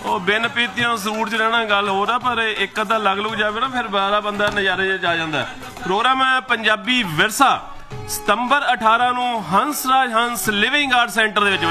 ਉਹ ਬਿਨ ਪੀਤਿਆਂ ਸਰੂਟ 'ਚ ਰਹਿਣਾ ਗੱਲ ਹੋਰ ਆ, ਪਰ ਇੱਕ ਅੱਧਾ ਲੱਗ ਲੁੱਗ ਜਾਵੇ ਨਾ ਫਿਰ ਬਾਰਾ ਬੰਦਾ ਨਜ਼ਾਰੇ 'ਚ ਆ ਜਾਂਦਾ। ਪ੍ਰੋਗਰਾਮ ਹੈ ਪੰਜਾਬੀ ਵਿਰਸਾ, ਸਤੰਬਰ 18 ਨੂੰ Hansraj Hans living art centre ਦੇ ਵਿੱਚ।